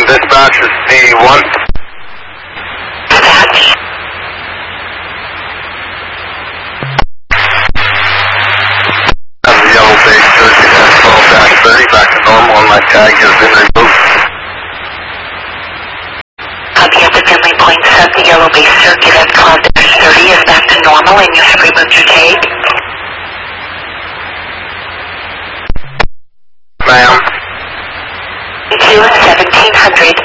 Dispatch is C1. Dispatch. Have the yellow base circuit at 12-30 back to normal and my tag has been removed. Copy of the Finley Point sub, the yellow base circuit at 12-30 is back to normal and you have removed your tag. Ma'am. 2 and 1700.